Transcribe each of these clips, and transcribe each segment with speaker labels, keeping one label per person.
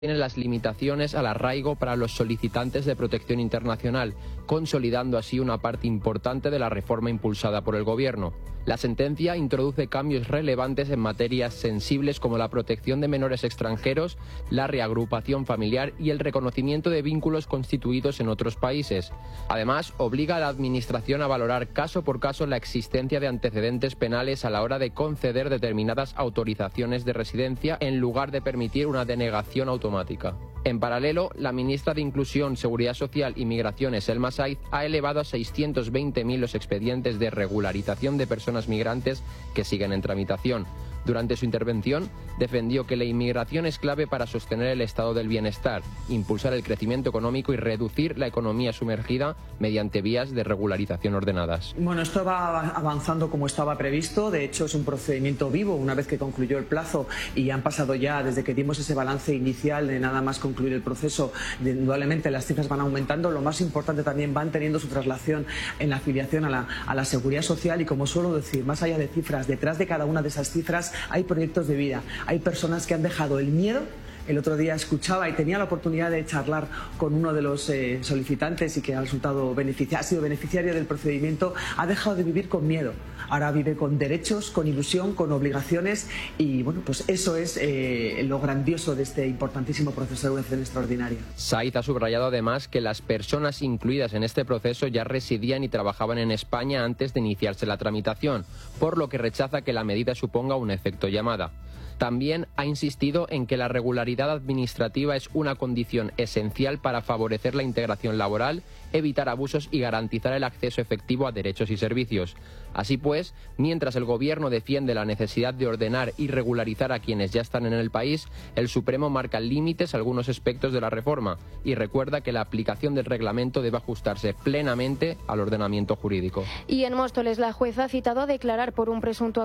Speaker 1: tiene las limitaciones al arraigo para los solicitantes de protección internacional, consolidando así una parte importante de la reforma impulsada por el Gobierno. La sentencia introduce cambios relevantes en materias sensibles como la protección de menores extranjeros, la reagrupación familiar y el reconocimiento de vínculos constituidos en otros países. Además, obliga a la Administración a valorar caso por caso la existencia de antecedentes penales a la hora de conceder determinadas autorizaciones de residencia en lugar de permitir una denegación automática. En paralelo, la ministra de Inclusión, Seguridad Social y Migraciones, Elma Saiz, ha elevado a 620.000 los expedientes de regularización de personas migrantes que siguen en tramitación. Durante su intervención, defendió que la inmigración es clave para sostener el estado del bienestar, impulsar el crecimiento económico y reducir la economía sumergida mediante vías de regularización ordenadas.
Speaker 2: Bueno, esto va avanzando como estaba previsto. De hecho, es un procedimiento vivo una vez que concluyó el plazo y han pasado ya, desde que dimos ese balance inicial de nada más concluir el proceso, indudablemente las cifras van aumentando. Lo más importante también van teniendo su traslación en la afiliación a la seguridad social y, como suelo decir, más allá de cifras, detrás de cada una de esas cifras hay proyectos de vida, hay personas que han dejado el miedo. El otro día escuchaba y tenía la oportunidad de charlar con uno de los solicitantes y que ha sido beneficiario del procedimiento. Ha dejado de vivir con miedo, ahora vive con derechos, con ilusión, con obligaciones y bueno, pues eso es lo grandioso de este importantísimo proceso de educación extraordinaria.
Speaker 1: Saiz ha subrayado además que las personas incluidas en este proceso ya residían y trabajaban en España antes de iniciarse la tramitación, por lo que rechaza que la medida suponga un efecto llamada. También ha insistido en que la regularidad administrativa es una condición esencial para favorecer la integración laboral, evitar abusos y garantizar el acceso efectivo a derechos y servicios. Así pues, mientras el Gobierno defiende la necesidad de ordenar y regularizar a quienes ya están en el país, el Supremo marca límites a algunos aspectos de la reforma y recuerda que la aplicación del reglamento debe ajustarse plenamente al ordenamiento jurídico.
Speaker 3: Y en Móstoles, la jueza ha citado a declarar por un presunto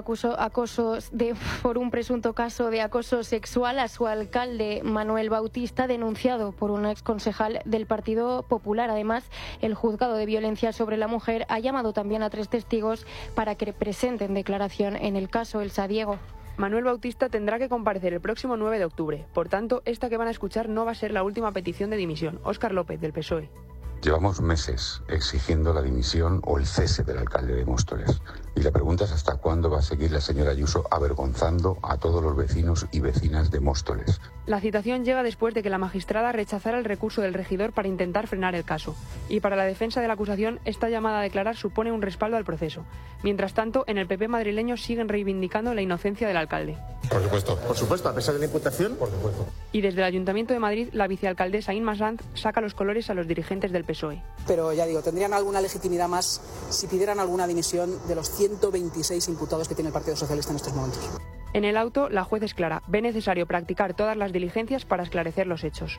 Speaker 3: caso de acoso sexual a su alcalde Manuel Bautista, denunciado por un exconcejal del Partido Popular. Además, el juzgado de violencia sobre la mujer ha llamado también a 3 testigos para que presenten declaración en el caso Elsa Diego.
Speaker 4: Manuel Bautista tendrá que comparecer el próximo 9 de octubre. Por tanto, esta que van a escuchar no va a ser la última petición de dimisión. Óscar López, del PSOE.
Speaker 5: Llevamos meses exigiendo la dimisión o el cese del alcalde de Móstoles. Y la pregunta es hasta cuándo va a seguir la señora Ayuso avergonzando a todos los vecinos y vecinas de Móstoles.
Speaker 4: La citación llega después de que la magistrada rechazara el recurso del regidor para intentar frenar el caso. Y para la defensa de la acusación, esta llamada a declarar supone un respaldo al proceso. Mientras tanto, en el PP madrileño siguen reivindicando la inocencia del alcalde.
Speaker 6: Por supuesto, a pesar de la imputación, por supuesto.
Speaker 4: Y desde el Ayuntamiento de Madrid, la vicealcaldesa Inma Sanz saca los colores a los dirigentes del PSOE.
Speaker 7: Pero ya digo, tendrían alguna legitimidad más si pidieran alguna dimisión de los 126 imputados que tiene el Partido Socialista en estos momentos.
Speaker 4: En el auto, la juez es clara. Ve necesario practicar todas las diligencias para esclarecer los hechos.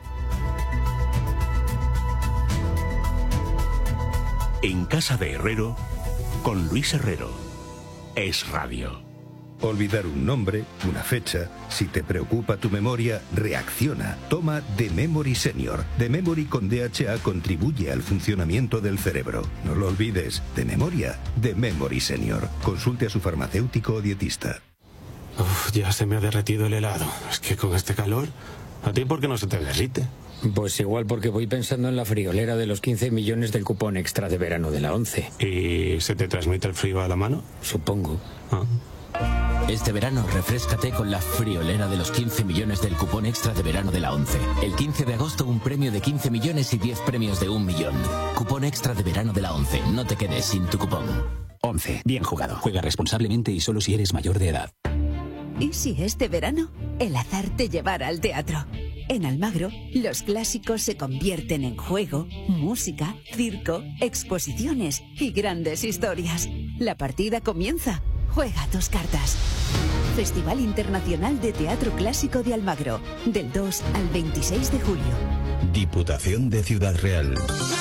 Speaker 8: En casa de Herrero, con Luis Herrero. Es Radio.
Speaker 9: Olvidar un nombre, una fecha. Si te preocupa tu memoria, reacciona. Toma The Memory Senior. The Memory con DHA contribuye al funcionamiento del cerebro. No lo olvides. De memoria, The Memory Senior. Consulte a su farmacéutico o dietista.
Speaker 10: Ya se me ha derretido el helado. Es que con este calor, ¿a ti por qué no se te derrite?
Speaker 11: Pues igual porque voy pensando en la friolera de los 15 millones del cupón extra de verano de la 11.
Speaker 10: ¿Y se te transmite el frío a la mano?
Speaker 11: Supongo.
Speaker 12: Este verano refréscate con la friolera de los 15 millones del cupón extra de verano de la 11. El 15 de agosto un premio de 15 millones y 10 premios de 1 millón. Cupón extra de verano de la 11. No te quedes sin tu cupón.
Speaker 13: 11. Bien jugado. Juega responsablemente y solo si eres mayor de edad.
Speaker 14: ¿Y si este verano el azar te llevara al teatro? En Almagro, los clásicos se convierten en juego, música, circo, exposiciones y grandes historias. La partida comienza. Juega tus cartas. Festival Internacional de Teatro Clásico de Almagro, del 2 al 26 de julio.
Speaker 15: Diputación de Ciudad Real.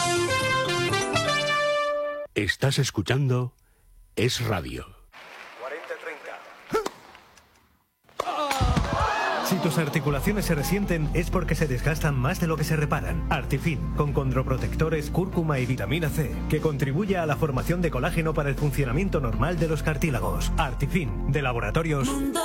Speaker 8: Estás escuchando Es Radio.
Speaker 16: Si tus articulaciones se resienten es porque se desgastan más de lo que se reparan. Artifin, con condroprotectores, cúrcuma y vitamina C, que contribuye a la formación de colágeno para el funcionamiento normal de los cartílagos. Artifin, de Laboratorios
Speaker 17: Mundo Natural.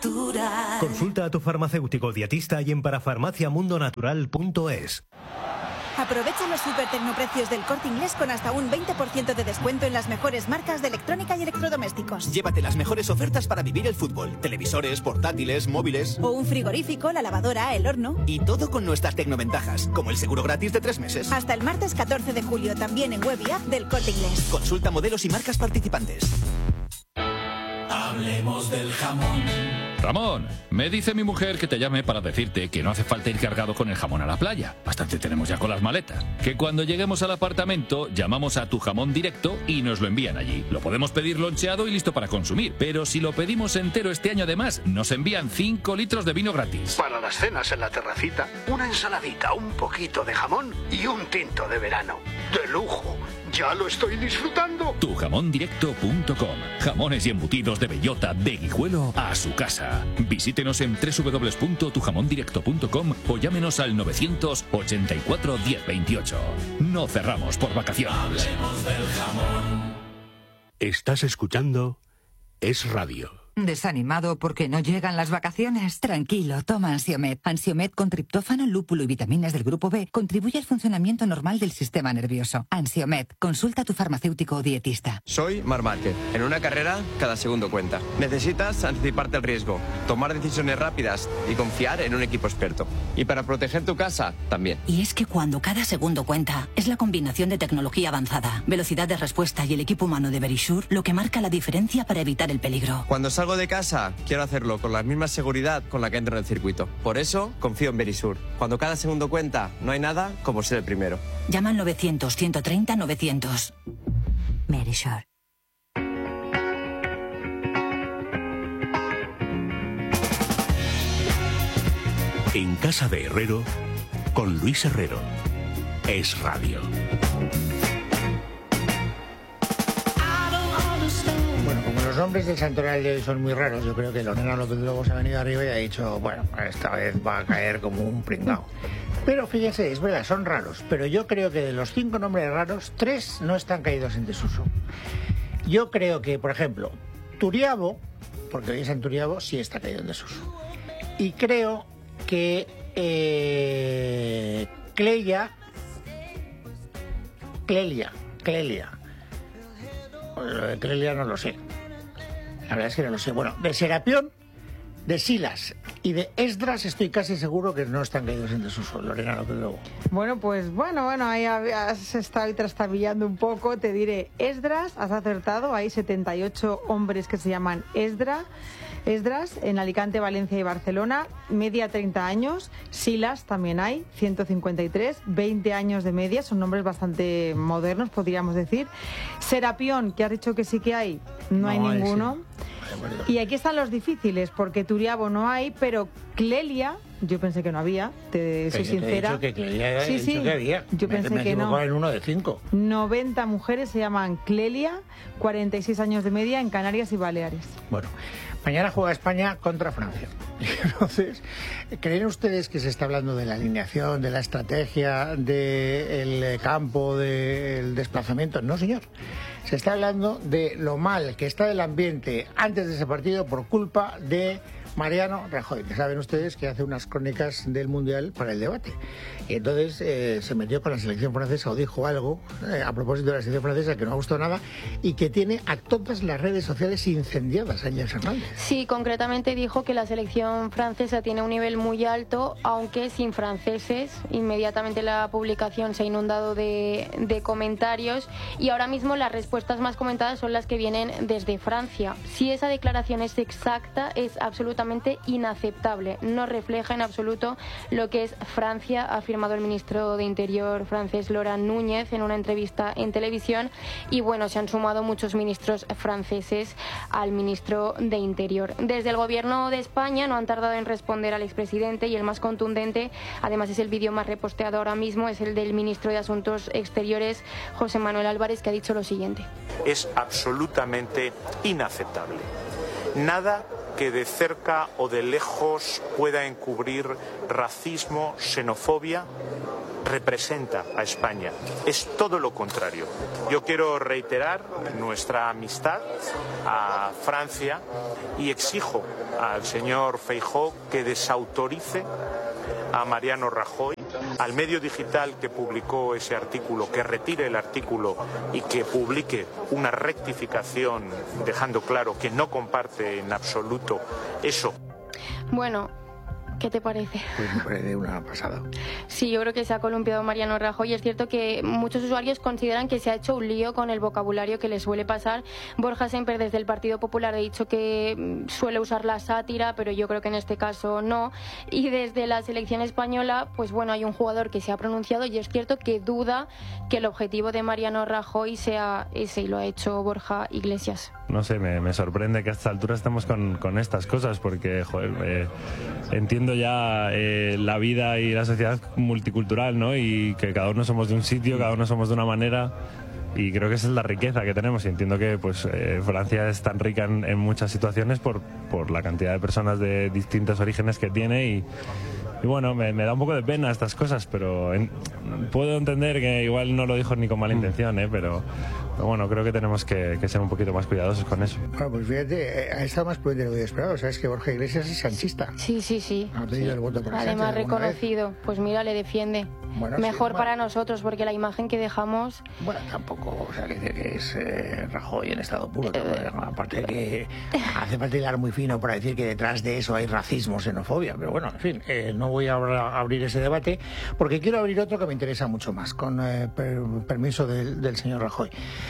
Speaker 14: natural.
Speaker 16: Consulta a tu farmacéutico dietista y en parafarmaciamundonatural.es.
Speaker 14: Aprovecha los super tecnoprecios del Corte Inglés con hasta un 20% de descuento en las mejores marcas de electrónica y electrodomésticos.
Speaker 17: Llévate las mejores ofertas para vivir el fútbol. Televisores, portátiles, móviles.
Speaker 14: O un frigorífico, la lavadora, el horno.
Speaker 17: Y todo con nuestras tecnoventajas, como el seguro gratis de 3 meses.
Speaker 14: Hasta el martes 14 de julio, también en web y app del Corte Inglés.
Speaker 17: Consulta modelos y marcas participantes.
Speaker 18: Hablemos del jamón. Ramón, me dice mi mujer que te llame para decirte que no hace falta ir cargado con el jamón a la playa. Bastante tenemos ya con las maletas. Que cuando lleguemos al apartamento llamamos a Tu Jamón Directo y nos lo envían allí. Lo podemos pedir loncheado y listo para consumir. Pero si lo pedimos entero este año además, nos envían 5 litros de vino gratis.
Speaker 19: Para las cenas en la terracita, una ensaladita, un poquito de jamón y un tinto de verano. ¡De lujo! ¡Ya lo estoy disfrutando!
Speaker 18: Tujamondirecto.com. Jamones y embutidos de bellota, de Guijuelo a su casa. Visítenos en www.tujamondirecto.com o llámenos al 984 1028. No cerramos por vacaciones.
Speaker 8: Hablemos del jamón. Estás escuchando Es Radio.
Speaker 20: ¿Desanimado porque no llegan las vacaciones? Tranquilo, toma Ansiomed. Ansiomed con triptófano, lúpulo y vitaminas del grupo B contribuye al funcionamiento normal del sistema nervioso. Ansiomed, consulta a tu farmacéutico o dietista.
Speaker 21: Soy Marc Márquez. En una carrera, cada segundo cuenta. Necesitas anticiparte al riesgo, tomar decisiones rápidas y confiar en un equipo experto. Y para proteger tu casa, también.
Speaker 22: Y es que cuando cada segundo cuenta, es la combinación de tecnología avanzada, velocidad de respuesta y el equipo humano de Verisure lo que marca la diferencia para evitar el peligro.
Speaker 21: Cuando salgo de casa, quiero hacerlo con la misma seguridad con la que entro en el circuito. Por eso, confío en Verisure. Cuando cada segundo cuenta, no hay nada como ser el primero.
Speaker 22: Llama al 900-130-900. Verisure.
Speaker 8: En casa de Herrero, con Luis Herrero. Es Radio.
Speaker 23: Bueno, como los nombres del santoral de hoy son muy raros, yo creo que Lorena López Lobo se ha venido arriba y ha dicho, bueno, esta vez va a caer como un pringao. Pero fíjese, es verdad, son raros, pero yo creo que de los 5 nombres raros, 3 no están caídos en desuso. Yo creo que, por ejemplo, Turiabo, porque hoy es San Turiabo, sí está caído en desuso. Y creo que Clelia, no lo sé. La verdad es que no lo sé. Bueno, de Serapión, de Silas y de Esdras estoy casi seguro que no están caídos en desuso. Lorena López Lobo.
Speaker 24: Bueno, ahí has estado trastabillando un poco. Te diré, Esdras, has acertado. Hay 78 hombres que se llaman Esdras en Alicante, Valencia y Barcelona, media 30 años. Silas también hay, 153, 20 años de media, son nombres bastante modernos, podríamos decir. Serapión, que has dicho que sí que hay, no hay ninguno. Sí. Y aquí están los difíciles, porque Turiabo no hay, pero Clelia, yo pensé que no había, soy sincera.
Speaker 23: Que Clelia, sí, que había.
Speaker 24: Yo pensé que no.
Speaker 23: En uno de 5.
Speaker 24: 90 mujeres se llaman Clelia, 46 años de media en Canarias y Baleares.
Speaker 23: Bueno. Mañana juega España contra Francia. Entonces, ¿creen ustedes que se está hablando de la alineación, de la estrategia, del campo, del desplazamiento? No, señor. Se está hablando de lo mal que está el ambiente antes de ese partido por culpa de Mariano Rajoy, que saben ustedes que hace unas crónicas del Mundial para el debate. Y entonces se metió con la selección francesa o dijo algo a propósito de la selección francesa que no ha gustado nada y que tiene a todas las redes sociales incendiadas, Ángel Fernández.
Speaker 3: Sí, concretamente dijo que la selección francesa tiene un nivel muy alto, aunque sin franceses. Inmediatamente la publicación se ha inundado de comentarios y ahora mismo las respuestas más comentadas son las que vienen desde Francia. Si esa declaración es exacta, es absolutamente inaceptable. No refleja en absoluto lo que es Francia, ha afirmado el ministro de Interior francés Laurent Núñez en una entrevista en televisión. Y bueno, se han sumado muchos ministros franceses al ministro de Interior. Desde el gobierno de España no han tardado en responder al expresidente, y el más contundente, además es el vídeo más reposteado ahora mismo, es el del ministro de Asuntos Exteriores, José Manuel Álvarez, que ha dicho lo siguiente.
Speaker 25: Es absolutamente inaceptable. Nada
Speaker 1: que de cerca o de lejos pueda encubrir racismo, xenofobia, representa a España. Es todo lo contrario. Yo quiero reiterar nuestra amistad a Francia y exijo al señor Feijóo que desautorice a Mariano Rajoy, al medio digital que publicó ese artículo, que retire el artículo y que publique una rectificación dejando claro que no comparte en absoluto eso.
Speaker 3: Bueno, ¿qué te parece?
Speaker 23: Pues me parece una pasada.
Speaker 3: Sí, yo creo que se ha columpiado Mariano Rajoy. Es cierto que muchos usuarios consideran que se ha hecho un lío con el vocabulario que le suele pasar. Borja Semper, desde el Partido Popular, ha dicho que suele usar la sátira, pero yo creo que en este caso no. Y desde la selección española, pues bueno, hay un jugador que se ha pronunciado y es cierto que duda que el objetivo de Mariano Rajoy sea ese, y lo ha hecho Borja Iglesias.
Speaker 2: No sé, me sorprende que a esta altura estemos con estas cosas, porque, joder, entiendo ya la vida y la sociedad multicultural, ¿no? Y que cada uno somos de un sitio, cada uno somos de una manera, y creo que esa es la riqueza que tenemos. Y entiendo que pues Francia es tan rica en muchas situaciones por la cantidad de personas de distintos orígenes que tiene, y bueno, me da un poco de pena estas cosas, pero puedo entender que igual no lo dijo ni con mala intención, pero bueno, creo que tenemos que ser un poquito más cuidadosos con eso.
Speaker 23: Bueno, pues fíjate, ha estado más prudente de lo que esperaba. Sabes que Borja Iglesias es sanchista.
Speaker 3: Sí.
Speaker 23: Ha pedido el voto por
Speaker 3: Además,
Speaker 23: Sánchez
Speaker 3: reconocido. Pues mira, le defiende.
Speaker 23: Bueno,
Speaker 3: mejor
Speaker 23: sí,
Speaker 3: para nosotros, porque la imagen que dejamos...
Speaker 23: Bueno, tampoco, o sea, que es Rajoy en estado puro. Aparte de que hace falta hilar muy fino para decir que detrás de eso hay racismo, xenofobia. Pero bueno, en fin, no voy a abrir ese debate, porque quiero abrir otro que me interesa mucho más, con permiso del señor Rajoy.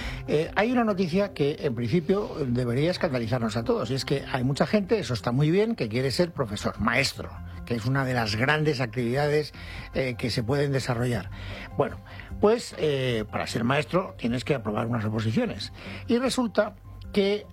Speaker 23: Hay una noticia que en principio debería escandalizarnos a todos, y es que hay mucha gente, eso está muy bien, que quiere ser profesor, maestro, que es una de las grandes actividades que se pueden desarrollar. Bueno, pues para ser maestro tienes que aprobar unas oposiciones, y resulta que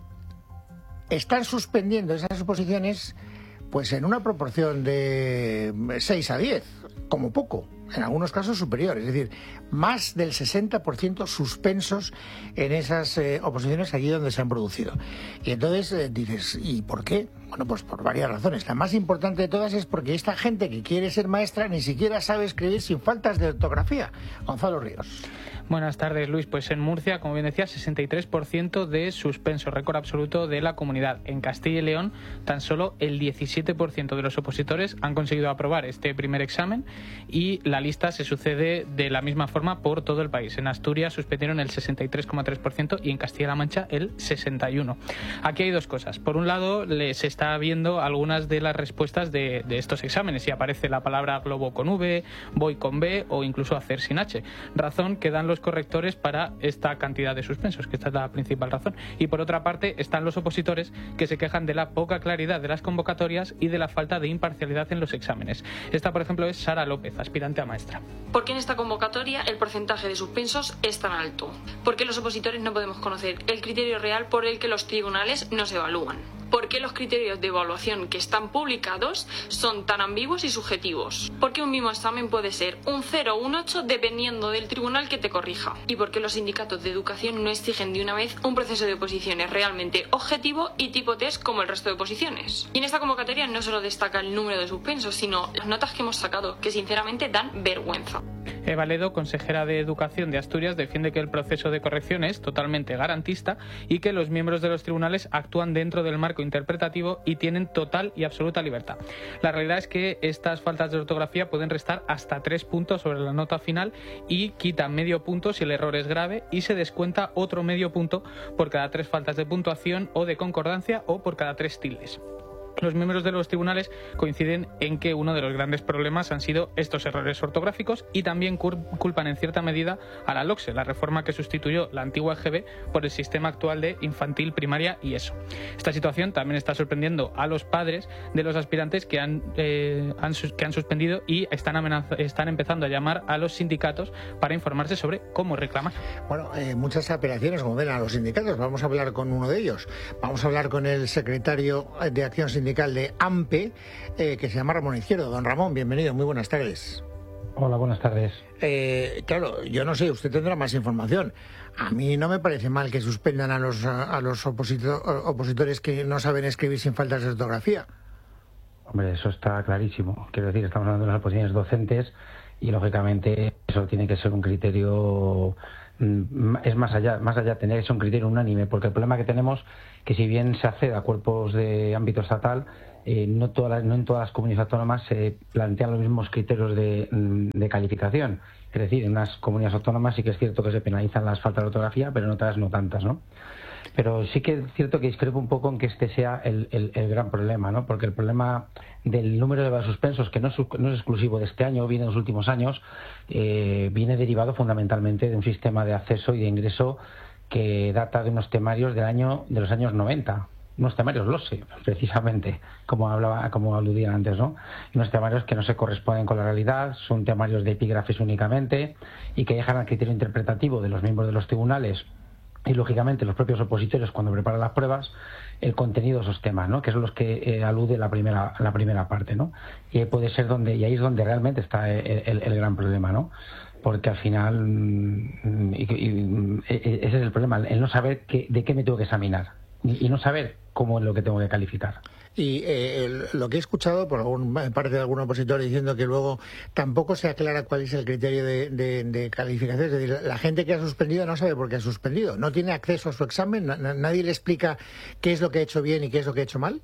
Speaker 23: están suspendiendo esas oposiciones pues en una proporción de 6 a 10, como poco, en algunos casos superior, es decir, más del 60% suspensos en esas oposiciones allí donde se han producido. Y entonces dices, ¿y por qué? Bueno, pues por varias razones. La más importante de todas es porque esta gente que quiere ser maestra ni siquiera sabe escribir sin faltas de ortografía. Gonzalo Ríos.
Speaker 5: Buenas tardes, Luis. Pues en Murcia, como bien decía, 63% de suspenso, récord absoluto de la comunidad. En Castilla y León, tan solo el 17% de los opositores han conseguido aprobar este primer examen, y la lista se sucede de la misma forma por todo el país. En Asturias suspendieron el 63,3% y en Castilla-La Mancha el 61%. Aquí hay dos cosas. Por un lado, se está viendo algunas de las respuestas de estos exámenes, y aparece la palabra globo con V, voy con B o incluso hacer sin H, razón que dan los correctores para esta cantidad de suspensos, que esta es la principal razón. Y por otra parte están los opositores, que se quejan de la poca claridad de las convocatorias y de la falta de imparcialidad en los exámenes. Esta, por ejemplo, es Sara López, aspirante a maestra.
Speaker 6: ¿Por qué en esta convocatoria el porcentaje de suspensos es tan alto? ¿Por qué los opositores no podemos conocer el criterio real por el que los tribunales nos evalúan? ¿Por qué los criterios de evaluación que están publicados son tan ambiguos y subjetivos? ¿Por qué un mismo examen puede ser un 0 o un 8 dependiendo del tribunal que te corrija? ¿Y por qué los sindicatos de educación no exigen de una vez un proceso de oposiciones realmente objetivo y tipo test como el resto de oposiciones? Y en esta convocatoria no solo destaca el número de suspensos, sino las notas que hemos sacado, que sinceramente dan vergüenza.
Speaker 5: Eva Ledo, consejera de Educación de Asturias, defiende que el proceso de corrección es totalmente garantista y que los miembros de los tribunales actúan dentro del marco interpretativo y tienen total y absoluta libertad. La realidad es que estas faltas de ortografía pueden restar hasta 3 puntos sobre la nota final, y quitan medio punto si el error es grave, y se descuenta otro medio punto por cada 3 faltas de puntuación o de concordancia, o por cada 3 tildes. Los miembros de los tribunales coinciden en que uno de los grandes problemas han sido estos errores ortográficos, y también culpan en cierta medida a la LOCSE, la reforma que sustituyó la antigua EGB por el sistema actual de infantil, primaria y ESO. Esta situación también está sorprendiendo a los padres de los aspirantes que han suspendido, y están empezando a llamar a los sindicatos para informarse sobre cómo reclamar.
Speaker 23: Bueno, muchas apelaciones, como ven, a los sindicatos. Vamos a hablar con uno de ellos. Vamos a hablar con el secretario de Acción Sindical de AMPE, que se llama Ramón Izquierdo. Don Ramón, bienvenido, muy buenas tardes.
Speaker 4: Hola, buenas tardes.
Speaker 23: Claro, yo no sé, usted tendrá más información. A mí no me parece mal que suspendan a los opositores que no saben escribir sin faltas de ortografía.
Speaker 4: Hombre, eso está clarísimo. Quiero decir, estamos hablando de las oposiciones docentes y, lógicamente, eso tiene que ser un criterio... Es más allá, tener que ser un criterio unánime, porque el problema que tenemos que si bien se accede a cuerpos de ámbito estatal, no en todas las comunidades autónomas se plantean los mismos criterios de calificación. Es decir, en unas comunidades autónomas sí que es cierto que se penalizan las faltas de ortografía, pero en otras no tantas, ¿no? Pero sí que es cierto que discrepo un poco en que este sea el gran problema, ¿no? Porque el problema del número de suspensos, que no es exclusivo de este año, viene en los últimos años, viene derivado fundamentalmente de un sistema de acceso y de ingreso que data de unos temarios de los años 90. Unos temarios LOSE, precisamente, como aludían antes, ¿no? Unos temarios que no se corresponden con la realidad, son temarios de epígrafes únicamente y que dejan al criterio interpretativo de los miembros de los tribunales y, lógicamente, los propios opositores cuando preparan las pruebas, el contenido de esos temas, ¿no? Que son los que alude la primera parte, ¿no? Y ahí es donde realmente está el gran problema, ¿no? Porque al final ese es el problema, el no saber de qué me tengo que examinar y no saber cómo es lo que tengo que calificar.
Speaker 23: Y lo que he escuchado por parte de algún opositor diciendo que luego tampoco se aclara cuál es el criterio de calificación. Es decir, la gente que ha suspendido no sabe por qué ha suspendido, no tiene acceso a su examen, nadie le explica qué es lo que ha hecho bien y qué es lo que ha hecho mal.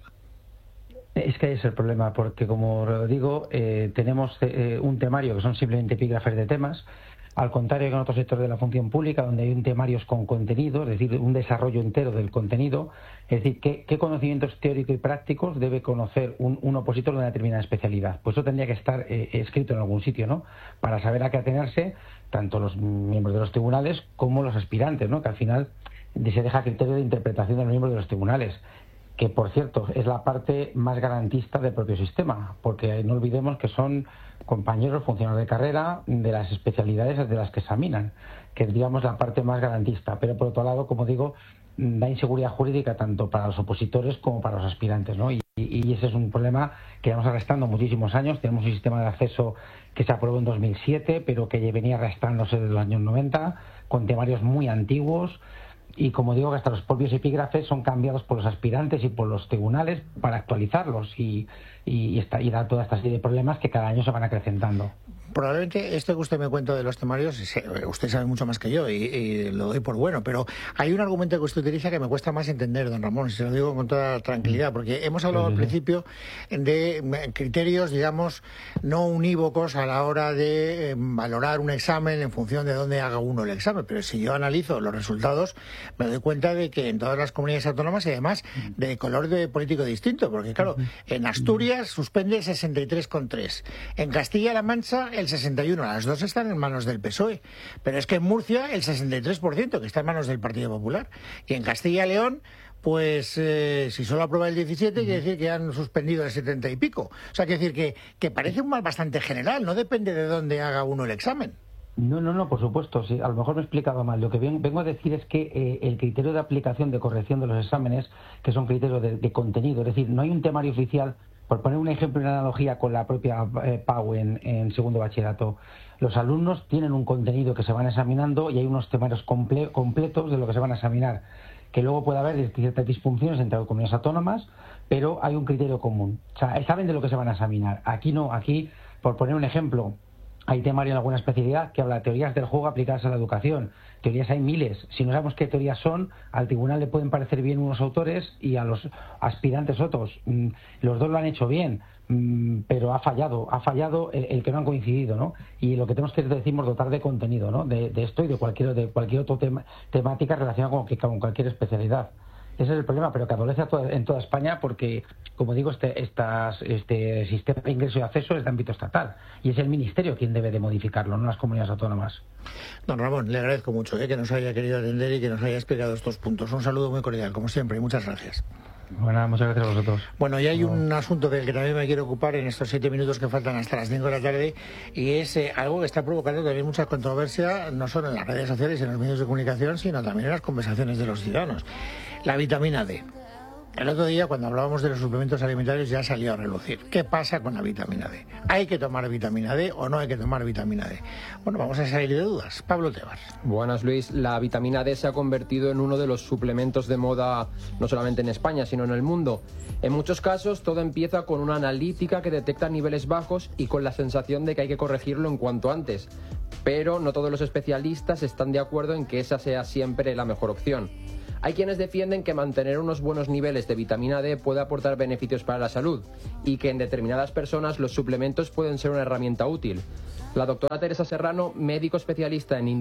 Speaker 4: Es que ese es el problema, porque como digo, tenemos un temario que son simplemente epígrafes de temas, al contrario que en otros sectores de la función pública, donde hay un temarios con contenido, es decir, un desarrollo entero del contenido, es decir, qué conocimientos teóricos y prácticos debe conocer un opositor de una determinada especialidad. Pues eso tendría que estar escrito en algún sitio, ¿no? Para saber a qué atenerse tanto los miembros de los tribunales como los aspirantes, ¿no? Que al final se deja criterio de interpretación de los miembros de los tribunales, que por cierto es la parte más garantista del propio sistema, porque no olvidemos que son compañeros, funcionarios de carrera de las especialidades de las que examinan, que es, digamos, la parte más garantista. Pero por otro lado, como digo, da inseguridad jurídica tanto para los opositores como para los aspirantes, ¿no? Y ese es un problema que vamos arrastrando muchísimos años. Tenemos un sistema de acceso que se aprobó en 2007, pero que venía arrastrándose desde los años 90, con temarios muy antiguos. Y como digo, que hasta los propios epígrafes son cambiados por los aspirantes y por los tribunales para actualizarlos y da toda esta serie de problemas que cada año se van acrecentando.
Speaker 23: Probablemente esto que usted me cuenta de los temarios, usted sabe mucho más que yo y lo doy por bueno, pero hay un argumento que usted utiliza que me cuesta más entender, don Ramón, se lo digo con toda tranquilidad, porque hemos hablado al principio de criterios, digamos, no unívocos a la hora de valorar un examen en función de dónde haga uno el examen, pero si yo analizo los resultados me doy cuenta de que en todas las comunidades autónomas y además de color político distinto, porque claro, en Asturias suspende 63,3, en Castilla-La Mancha el 61, las dos están en manos del PSOE, pero es que en Murcia el 63%, que está en manos del Partido Popular, y en Castilla y León, pues si solo aprueba el 17, quiere decir que han suspendido el 70 y pico. O sea, quiere decir que parece un mal bastante general, no depende de dónde haga uno el examen.
Speaker 4: No, por supuesto, sí, a lo mejor me he explicado mal. Lo que vengo a decir es que el criterio de aplicación de corrección de los exámenes, que son criterios de contenido, es decir, no hay un temario oficial. Por poner un ejemplo y una analogía con la propia PAU en segundo bachillerato, los alumnos tienen un contenido que se van examinando y hay unos temarios completos de lo que se van a examinar, que luego puede haber ciertas disfunciones entre comunidades autónomas, pero hay un criterio común. O sea, saben de lo que se van a examinar. Aquí no, aquí, por poner un ejemplo, hay temario en alguna especialidad que habla de teorías del juego aplicadas a la educación. Teorías hay miles. Si no sabemos qué teorías son, al tribunal le pueden parecer bien unos autores y a los aspirantes otros. Los dos lo han hecho bien, pero ha fallado el que no han coincidido, ¿no? Y lo que tenemos que decimos dotar de contenido, ¿no? De esto y de cualquier otra temática relacionada con cualquier especialidad. Ese es el problema, pero que adolece en toda España porque, como digo, este sistema de ingreso y acceso es de ámbito estatal y es el Ministerio quien debe de modificarlo, no las comunidades autónomas.
Speaker 23: Don Ramón, le agradezco mucho que nos haya querido atender y que nos haya explicado estos puntos. Un saludo muy cordial, como siempre, y muchas gracias.
Speaker 4: Bueno, muchas gracias a vosotros.
Speaker 23: Bueno, y hay un asunto del que también me quiero ocupar en estos 7 minutos que faltan hasta las 5 de la tarde y es algo que está provocando también mucha controversia, no solo en las redes sociales y en los medios de comunicación, sino también en las conversaciones de los ciudadanos. La vitamina D. El otro día, cuando hablábamos de los suplementos alimentarios, ya salió a relucir. ¿Qué pasa con la vitamina D? ¿Hay que tomar vitamina D o no hay que tomar vitamina D? Bueno, vamos a salir de dudas. Pablo Tebar.
Speaker 7: Buenas, Luis. La vitamina D se ha convertido en uno de los suplementos de moda, no solamente en España, sino en el mundo. En muchos casos, todo empieza con una analítica que detecta niveles bajos y con la sensación de que hay que corregirlo en cuanto antes. Pero no todos los especialistas están de acuerdo en que esa sea siempre la mejor opción. Hay quienes defienden que mantener unos buenos niveles de vitamina D puede aportar beneficios para la salud y que en determinadas personas los suplementos pueden ser una herramienta útil. La doctora Teresa Serrano, médico especialista en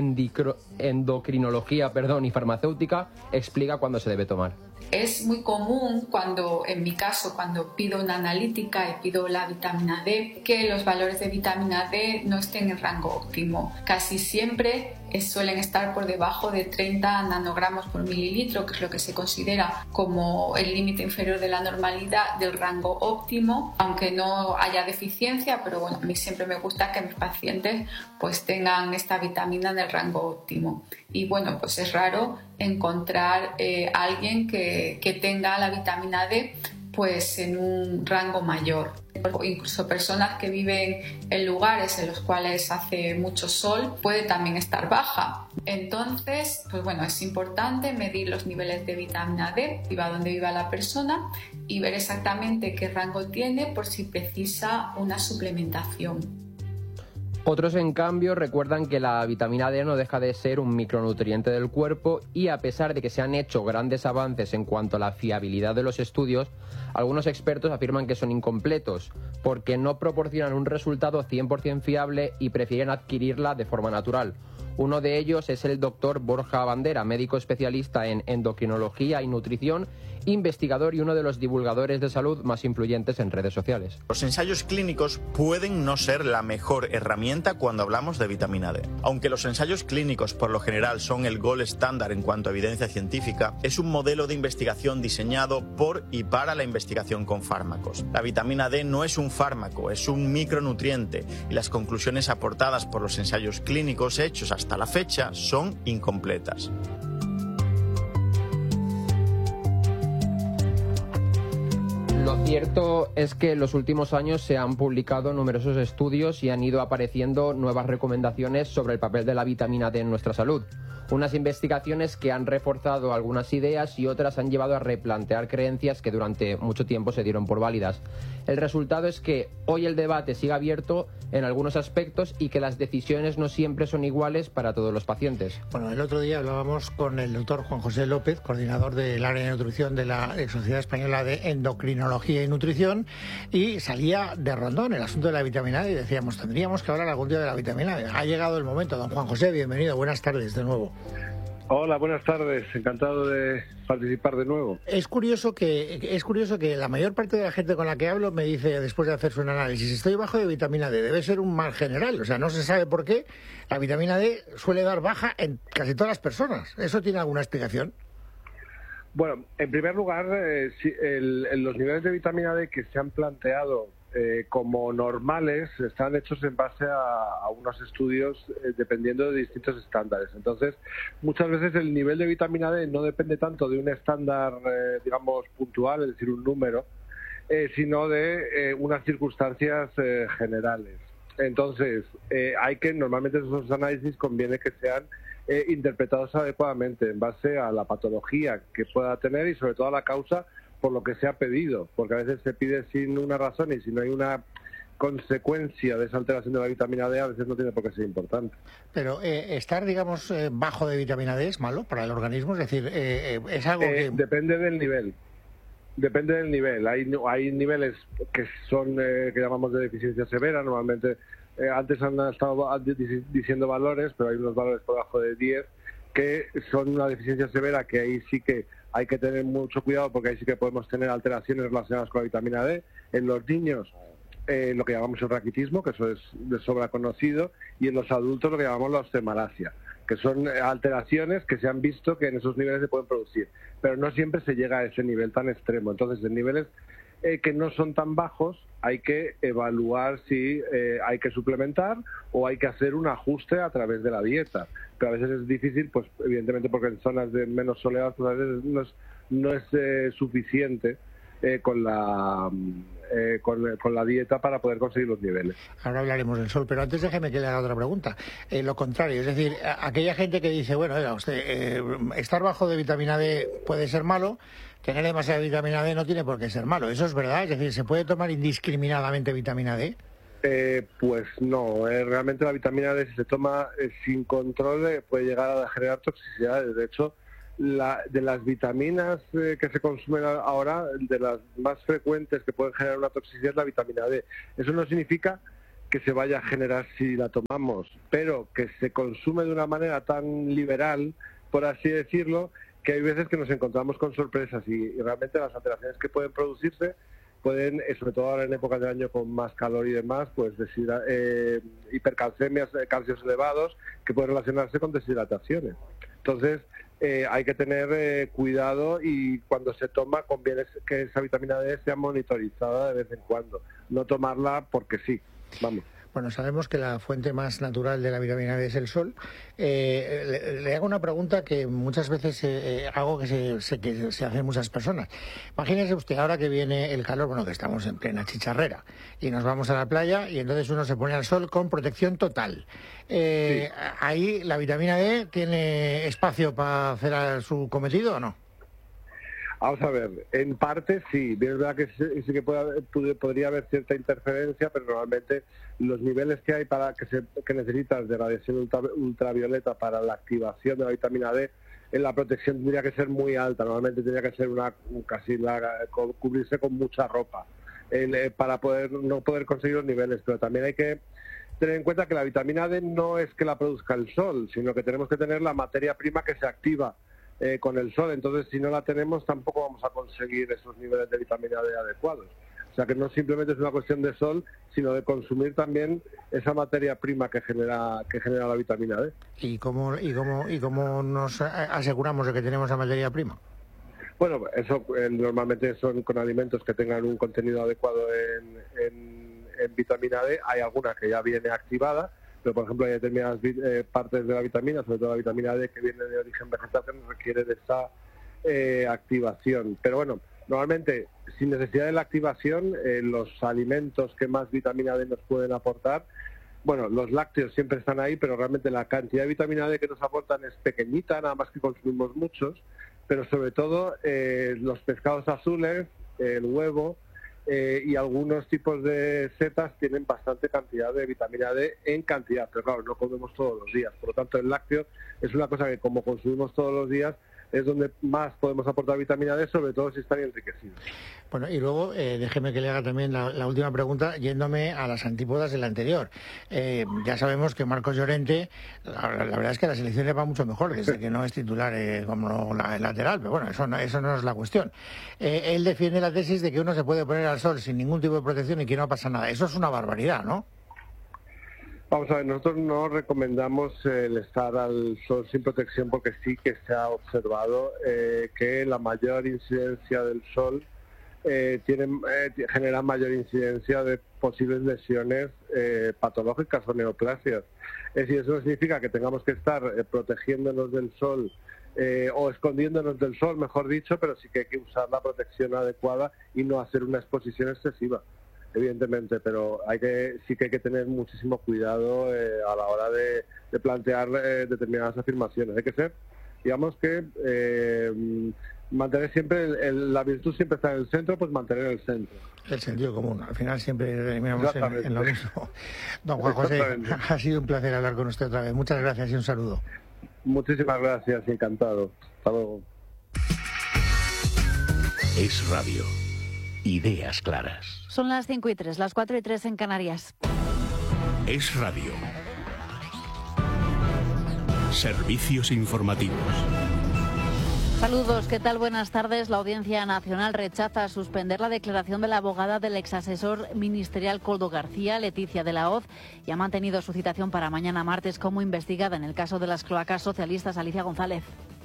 Speaker 7: endocrinología y farmacéutica, explica cuándo se debe tomar.
Speaker 9: Es muy común en mi caso, cuando pido una analítica y pido la vitamina D, que los valores de vitamina D no estén en rango óptimo. Casi siempre suelen estar por debajo de 30 nanogramos por mililitro, que es lo que se considera como el límite inferior de la normalidad del rango óptimo, aunque no haya deficiencia, pero bueno, a mí siempre me gusta que mis pacientes pues tengan esta vitamina en el rango óptimo. Y bueno, pues es raro encontrar a alguien que tenga la vitamina D pues en un rango mayor. O incluso personas que viven en lugares en los cuales hace mucho sol puede también estar baja. Entonces, pues bueno, es importante medir los niveles de vitamina D, viva donde viva la persona, y ver exactamente qué rango tiene por si precisa una suplementación.
Speaker 7: Otros, en cambio, recuerdan que la vitamina D no deja de ser un micronutriente del cuerpo y, a pesar de que se han hecho grandes avances en cuanto a la fiabilidad de los estudios, algunos expertos afirman que son incompletos porque no proporcionan un resultado 100% fiable y prefieren adquirirla de forma natural. Uno de ellos es el doctor Borja Bandera, médico especialista en endocrinología y nutrición, investigador y uno de los divulgadores de salud más influyentes en redes sociales.
Speaker 10: Los ensayos clínicos pueden no ser la mejor herramienta cuando hablamos de vitamina D. Aunque los ensayos clínicos por lo general son el gold estándar en cuanto a evidencia científica, es un modelo de investigación diseñado por y para la investigación con fármacos. La vitamina D no es un fármaco, es un micronutriente y las conclusiones aportadas por los ensayos clínicos hechos hasta la fecha son incompletas.
Speaker 7: Lo cierto es que en los últimos años se han publicado numerosos estudios y han ido apareciendo nuevas recomendaciones sobre el papel de la vitamina D en nuestra salud. Unas investigaciones que han reforzado algunas ideas y otras han llevado a replantear creencias que durante mucho tiempo se dieron por válidas. El resultado es que hoy el debate sigue abierto en algunos aspectos y que las decisiones no siempre son iguales para todos los pacientes.
Speaker 23: Bueno, el otro día hablábamos con el doctor Juan José López, coordinador del área de nutrición de la Sociedad Española de Endocrinología y Nutrición, y salía de rondón el asunto de la vitamina D y decíamos, tendríamos que hablar algún día de la vitamina D. Ha llegado el momento. Don Juan José, bienvenido, buenas tardes de nuevo.
Speaker 11: Hola, buenas tardes. Encantado de participar de nuevo.
Speaker 23: Es curioso que la mayor parte de la gente con la que hablo me dice, después de hacerse un análisis, estoy bajo de vitamina D. Debe ser un mal general. O sea, no se sabe por qué la vitamina D suele dar baja en casi todas las personas. ¿Eso tiene alguna explicación?
Speaker 11: Bueno, en primer lugar, los niveles de vitamina D que se han planteado como normales están hechos en base a unos estudios dependiendo de distintos estándares. Entonces, muchas veces el nivel de vitamina D no depende tanto de un estándar, digamos, puntual, es decir, un número, sino de unas circunstancias generales. Entonces, normalmente esos análisis conviene que sean interpretados adecuadamente en base a la patología que pueda tener y sobre todo a la causa por lo que se ha pedido, porque a veces se pide sin una razón y si no hay una consecuencia de esa alteración de la vitamina D, a veces no tiene por qué ser importante.
Speaker 23: Pero estar, digamos, bajo de vitamina D es malo para el organismo, es decir, es algo que...
Speaker 11: Depende del nivel. Depende del nivel. Hay niveles que son, que llamamos de deficiencia severa, normalmente antes han estado diciendo valores, pero hay unos valores por debajo de 10 que son una deficiencia severa, que ahí sí que hay que tener mucho cuidado porque ahí sí que podemos tener alteraciones relacionadas con la vitamina D. En los niños, lo que llamamos el raquitismo, que eso es de sobra conocido, y en los adultos lo que llamamos la osteomalacia, que son alteraciones que se han visto que en esos niveles se pueden producir, pero no siempre se llega a ese nivel tan extremo. Entonces, en niveles que no son tan bajos, hay que evaluar si hay que suplementar o hay que hacer un ajuste a través de la dieta. Pero a veces es difícil, pues evidentemente porque en zonas de menos soleadas pues a veces no es suficiente con la dieta para poder conseguir los niveles.
Speaker 23: Ahora hablaremos del sol, pero antes déjeme que le haga otra pregunta. Lo contrario, es decir, aquella gente que dice, bueno, oiga, usted, estar bajo de vitamina D puede ser malo, tener demasiada vitamina D no tiene por qué ser malo. ¿Eso es verdad? Es decir, ¿se puede tomar indiscriminadamente vitamina D?
Speaker 11: Pues no, realmente la vitamina D, si se toma sin control, puede llegar a generar toxicidades. De hecho, de las vitaminas que se consumen ahora, de las más frecuentes que pueden generar una toxicidad es la vitamina D. Eso no significa que se vaya a generar si la tomamos, pero que se consume de una manera tan liberal, por así decirlo, que hay veces que nos encontramos con sorpresas y realmente las alteraciones que pueden producirse pueden, sobre todo ahora en épocas de año con más calor y demás, pues hipercalcemias, calcios elevados, que pueden relacionarse con deshidrataciones. Entonces, hay que tener cuidado y cuando se toma conviene que esa vitamina D sea monitorizada de vez en cuando, no tomarla porque sí, vamos.
Speaker 23: Bueno, sabemos que la fuente más natural de la vitamina D es el sol. Le hago una pregunta que muchas veces hago que se hacen muchas personas. Imagínese usted ahora que viene el calor, bueno, que estamos en plena chicharrera y nos vamos a la playa y entonces uno se pone al sol con protección total. Sí. ¿Ahí la vitamina D tiene espacio para hacer su cometido o no?
Speaker 11: Vamos a ver, en parte sí, es verdad que sí que podría haber cierta interferencia, pero normalmente los niveles que hay que necesitas de radiación ultravioleta para la activación de la vitamina D, en la protección tendría que ser muy alta, normalmente tendría que ser cubrirse con mucha ropa para no poder conseguir los niveles, pero también hay que tener en cuenta que la vitamina D no es que la produzca el sol, sino que tenemos que tener la materia prima que se activa con el sol, entonces si no la tenemos tampoco vamos a conseguir esos niveles de vitamina D adecuados. O sea que no simplemente es una cuestión de sol, sino de consumir también esa materia prima que genera la vitamina D.
Speaker 23: ¿Y cómo nos aseguramos de que tenemos esa materia prima?
Speaker 11: Bueno, eso normalmente son con alimentos que tengan un contenido adecuado en vitamina D. Hay alguna que ya viene activada, pero por ejemplo hay determinadas partes de la vitamina, sobre todo la vitamina D que viene de origen vegetal, que requiere de esta activación. Pero bueno, normalmente sin necesidad de la activación, los alimentos que más vitamina D nos pueden aportar, bueno, los lácteos siempre están ahí, pero realmente la cantidad de vitamina D que nos aportan es pequeñita, nada más que consumimos muchos, pero sobre todo los pescados azules, el huevo, y algunos tipos de setas tienen bastante cantidad de vitamina D en cantidad, pero claro, no comemos todos los días. Por lo tanto, el lácteo es una cosa que como consumimos todos los días es donde más podemos aportar vitamina D, sobre todo si están enriquecidos.
Speaker 23: Bueno, y luego déjeme que le haga también la última pregunta, yéndome a las antípodas de la anterior. Ya sabemos que Marcos Llorente, la verdad es que la selección le va mucho mejor, desde que no es titular como lateral, pero bueno, eso no es la cuestión. Él defiende la tesis de que uno se puede poner al sol sin ningún tipo de protección y que no pasa nada. Eso es una barbaridad, ¿no?
Speaker 11: Vamos a ver, nosotros no recomendamos el estar al sol sin protección porque sí que se ha observado que la mayor incidencia del sol genera mayor incidencia de posibles lesiones patológicas o neoplasias. Es decir, eso no significa que tengamos que estar protegiéndonos del sol o escondiéndonos del sol, mejor dicho, pero sí que hay que usar la protección adecuada y no hacer una exposición excesiva, evidentemente, pero sí que hay que tener muchísimo cuidado a la hora de plantear determinadas afirmaciones. Hay que ser, digamos que mantener siempre, la virtud siempre está en el centro, pues mantener el centro.
Speaker 23: El sentido común, al final siempre terminamos en lo mismo. Don Juan José, ha sido un placer hablar con usted otra vez. Muchas gracias y un saludo.
Speaker 11: Muchísimas gracias, encantado. Hasta luego.
Speaker 8: Es Radio. Ideas claras.
Speaker 12: Son las 5:03, las 4:03 en Canarias.
Speaker 8: Es Radio. Servicios informativos.
Speaker 12: Saludos, ¿qué tal? Buenas tardes. La Audiencia Nacional rechaza suspender la declaración de la abogada del exasesor ministerial Koldo García, Leticia de la Hoz, y ha mantenido su citación para mañana martes como investigada en el caso de las cloacas socialistas. Alicia González.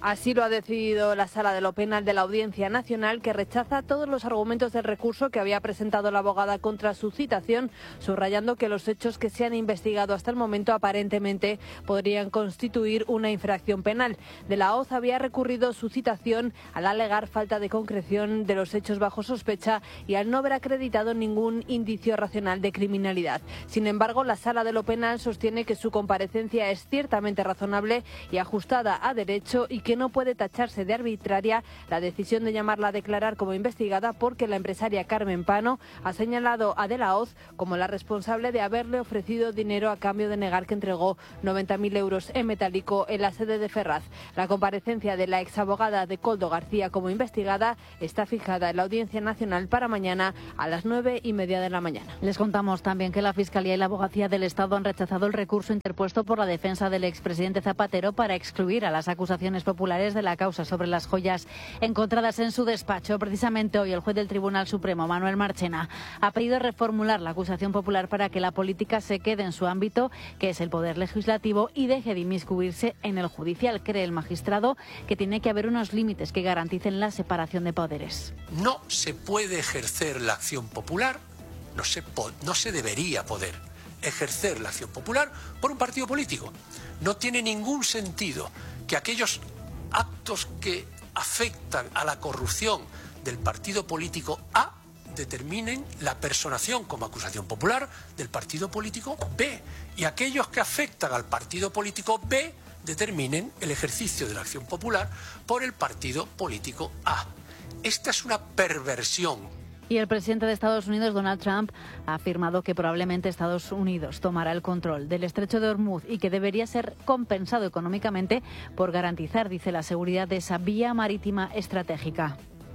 Speaker 13: Así lo ha decidido la Sala de lo Penal de la Audiencia Nacional, que rechaza todos los argumentos del recurso que había presentado la abogada contra su citación, subrayando que los hechos que se han investigado hasta el momento aparentemente podrían constituir una infracción penal. De la Hoz había recurrido su citación al alegar falta de concreción de los hechos bajo sospecha y al no haber acreditado ningún indicio racional de criminalidad. Sin embargo, la Sala de lo Penal sostiene que su comparecencia es ciertamente razonable y ajustada a derecho y que no puede tacharse de arbitraria la decisión de llamarla a declarar como investigada, porque la empresaria Carmen Pano ha señalado a De la Hoz como la responsable de haberle ofrecido dinero a cambio de negar que entregó 90.000 euros en metálico en la sede de Ferraz. La comparecencia de la exabogada de Koldo García como investigada está fijada en la Audiencia Nacional para mañana a las 9:30 de la mañana.
Speaker 12: Les contamos también que la Fiscalía y la Abogacía del Estado han rechazado el recurso interpuesto por la defensa del expresidente Zapatero para excluir a las acusaciones populares de la causa sobre las joyas encontradas en su despacho. Precisamente hoy el juez del Tribunal Supremo, Manuel Marchena, ha pedido reformular la acusación popular para que la política se quede en su ámbito, que es el poder legislativo, y deje de inmiscuirse en el judicial. Cree el magistrado que tiene que haber unos límites que garanticen la separación de poderes.
Speaker 14: No se puede ejercer la acción popular, no se debería poder ejercer la acción popular por un partido político. No tiene ningún sentido que aquellos actos que afectan a la corrupción del partido político A determinen la personación como acusación popular del partido político B, y aquellos que afectan al partido político B determinen el ejercicio de la acción popular por el partido político A. Esta es una perversión.
Speaker 12: Y el presidente de Estados Unidos, Donald Trump, ha afirmado que probablemente Estados Unidos tomará el control del estrecho de Hormuz y que debería ser compensado económicamente por garantizar, dice, la seguridad de esa vía marítima estratégica.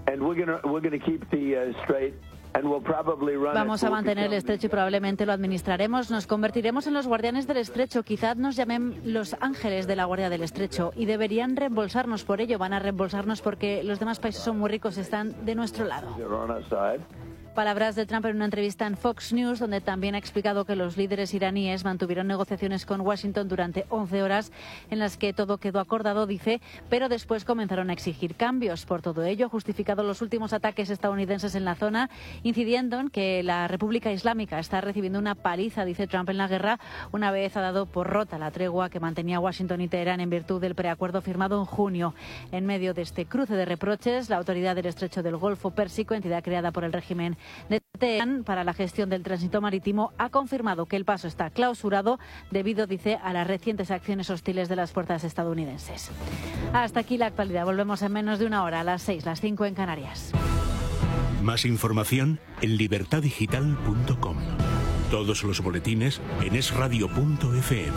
Speaker 12: Vamos a mantener el estrecho y probablemente lo administraremos. Nos convertiremos en los guardianes del estrecho. Quizás nos llamen los ángeles de la Guardia del Estrecho y deberían reembolsarnos por ello. Van a reembolsarnos porque los demás países son muy ricos, están de nuestro lado. Palabras de Trump en una entrevista en Fox News, donde también ha explicado que los líderes iraníes mantuvieron negociaciones con Washington durante 11 horas en las que todo quedó acordado, dice, pero después comenzaron a exigir cambios. Por todo ello, ha justificado los últimos ataques estadounidenses en la zona, incidiendo en que la República Islámica está recibiendo una paliza, dice Trump, en la guerra, una vez ha dado por rota la tregua que mantenía Washington y Teherán en virtud del preacuerdo firmado en junio. En medio de este cruce de reproches, la Autoridad del Estrecho del Golfo Pérsico, entidad creada por el régimen de Teherán para la gestión del tránsito marítimo, ha confirmado que el paso está clausurado debido, dice, a las recientes acciones hostiles de las fuerzas estadounidenses. Hasta aquí la actualidad. Volvemos en menos de una hora, a las 6, las 5 en Canarias.
Speaker 8: Más información en libertadigital.com. Todos los boletines en esradio.fm.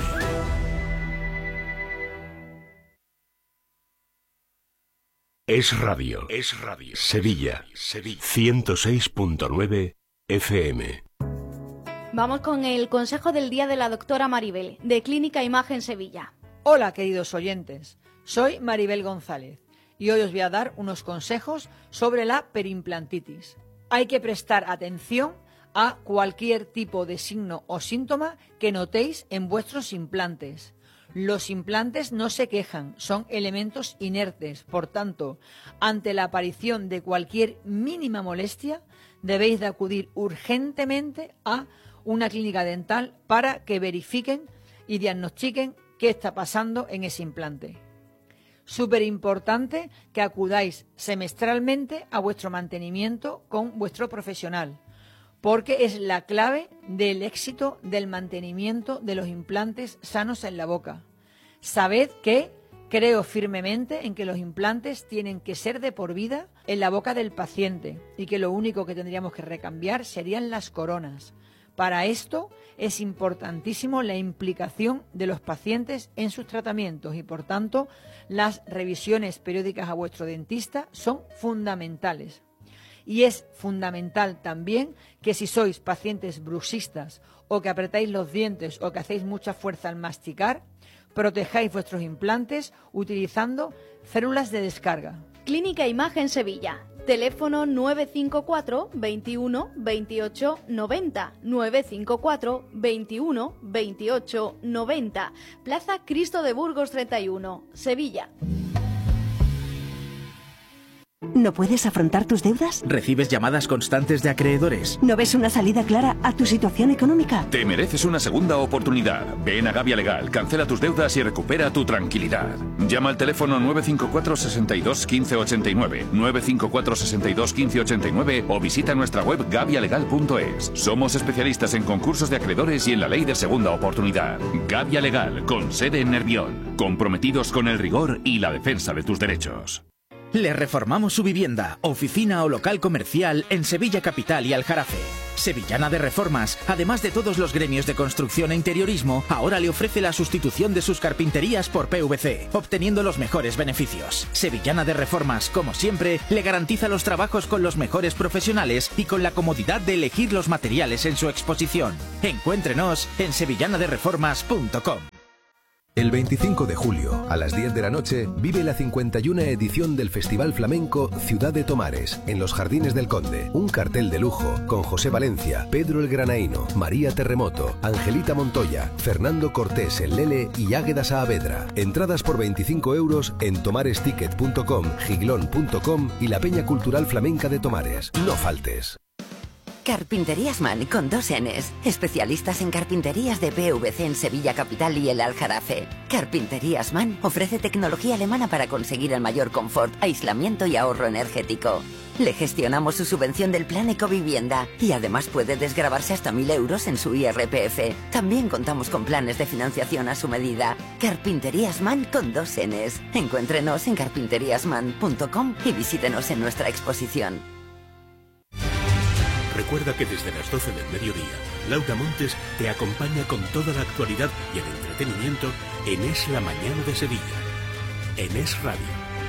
Speaker 8: Es Radio. Sevilla. 106.9 FM.
Speaker 15: Vamos con el consejo del día de la doctora Maribel, de Clínica Imagen Sevilla.
Speaker 16: Hola, queridos oyentes. Soy Maribel González y hoy os voy a dar unos consejos sobre la periimplantitis. Hay que prestar atención a cualquier tipo de signo o síntoma que notéis en vuestros implantes. Los implantes no se quejan, son elementos inertes. Por tanto, ante la aparición de cualquier mínima molestia, debéis de acudir urgentemente a una clínica dental para que verifiquen y diagnostiquen qué está pasando en ese implante. Súper importante que acudáis semestralmente a vuestro mantenimiento con vuestro profesional, porque es la clave del éxito del mantenimiento de los implantes sanos en la boca. Sabed que creo firmemente en que los implantes tienen que ser de por vida en la boca del paciente y que lo único que tendríamos que recambiar serían las coronas. Para esto es importantísimo la implicación de los pacientes en sus tratamientos y, por tanto, las revisiones periódicas a vuestro dentista son fundamentales. Y es fundamental también que si sois pacientes bruxistas o que apretáis los dientes o que hacéis mucha fuerza al masticar, protejáis vuestros implantes utilizando células de descarga.
Speaker 15: Clínica Imagen Sevilla. Teléfono 954 21 28 90. 954 21 28 90. Plaza Cristo de Burgos 31, Sevilla.
Speaker 17: ¿No puedes afrontar tus deudas?
Speaker 18: ¿Recibes llamadas constantes de acreedores?
Speaker 17: ¿No ves una salida clara a tu situación económica?
Speaker 19: Te mereces una segunda oportunidad. Ven a Gavia Legal, cancela tus deudas y recupera tu tranquilidad. Llama al teléfono 954 62 15 89, 954 62 15 89 o visita nuestra web gavialegal.es. Somos especialistas en concursos de acreedores y en la ley de segunda oportunidad. Gavia Legal, con sede en Nervión. Comprometidos con el rigor y la defensa de tus derechos.
Speaker 18: Le reformamos su vivienda, oficina o local comercial en Sevilla Capital y Aljarafe. Sevillana de Reformas, además de todos los gremios de construcción e interiorismo, ahora le ofrece la sustitución de sus carpinterías por PVC, obteniendo los mejores beneficios. Sevillana de Reformas, como siempre, le garantiza los trabajos con los mejores profesionales y con la comodidad de elegir los materiales en su exposición. Encuéntrenos en sevillanadereformas.com.
Speaker 20: El 25 de julio, a las 10 de la noche, vive la 51 edición del Festival Flamenco Ciudad de Tomares, en los Jardines del Conde. Un cartel de lujo con José Valencia, Pedro el Granaíno, María Terremoto, Angelita Montoya, Fernando Cortés el Lele y Águeda Saavedra. Entradas por 25 euros en tomaresticket.com, giglón.com y la Peña Cultural Flamenca de Tomares. No faltes.
Speaker 25: Carpinterías Man, con 2 Ns. Especialistas en carpinterías de PVC en Sevilla Capital y el Aljarafe. Carpinterías Man ofrece tecnología alemana para conseguir el mayor confort, aislamiento y ahorro energético. Le gestionamos su subvención del Plan Ecovivienda y además puede desgravarse hasta 1.000 euros en su IRPF. También contamos con planes de financiación a su medida. Carpinterías Man con 2 Ns. Encuéntrenos en carpinteriasman.com y visítenos en nuestra exposición.
Speaker 8: Recuerda que desde las 12 del mediodía, Laura Montes te acompaña con toda la actualidad y el entretenimiento en Es la Mañana de Sevilla, en Es Radio.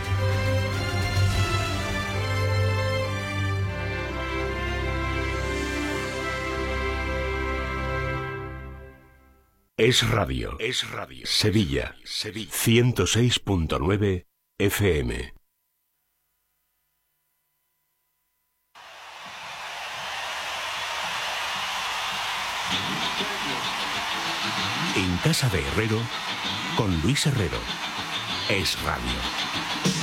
Speaker 8: Es Radio. Es Radio. Sevilla. 106.9 FM. En casa de Herrero, con Luis Herrero. Es Radio.